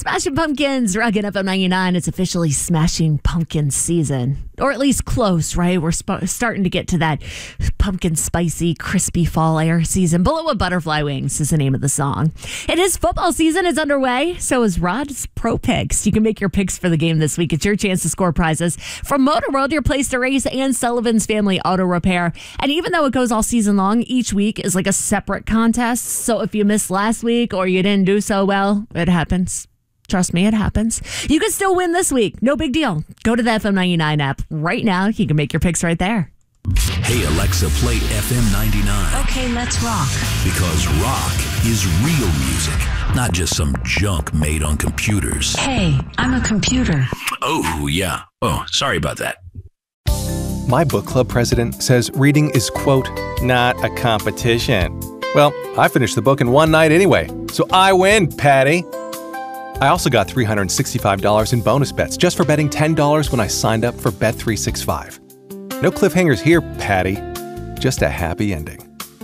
Smashing Pumpkins, Rockin' Up on 99. It's officially Smashing Pumpkin season. Or at least close, right? We're starting to get to that pumpkin spicy, crispy fall air season. Bullet with Butterfly Wings is the name of the song. It is football season. It's underway. So is Rod's Pro Picks. You can make your picks for the game this week. It's your chance to score prizes from Motor World, your place to race, and Sullivan's Family Auto Repair. And even though it goes all season long, each week is like a separate contest. So if you missed last week or you didn't do so well, it happens. Trust me, it happens. You can still win this week. No big deal. Go to the FM 99 app right now. You can make your picks right there. Hey, Alexa, play FM 99. Okay, let's rock. Because rock is real music, not just some junk made on computers. Hey, I'm a computer. Oh, yeah. Oh, sorry about that. My book club president says reading is, quote, not a competition. Well, I finished the book in one night anyway, so I win, Patty. I also got $365 in bonus bets just for betting $10 when I signed up for Bet365. No cliffhangers here, Patty. Just a happy ending.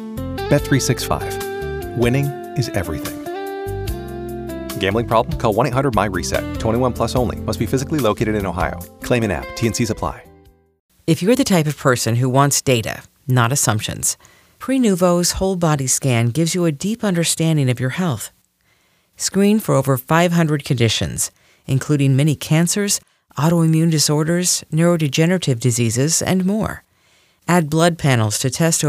Bet365. Winning is everything. Gambling problem? Call 1-800-MY-RESET. 21 plus only. Must be physically located in Ohio. Claim in app. T&Cs apply. If you're the type of person who wants data, not assumptions, Prenuvo's whole body scan gives you a deep understanding of your health. Screen for over 500 conditions, including many cancers, autoimmune disorders, neurodegenerative diseases, and more. Add blood panels to test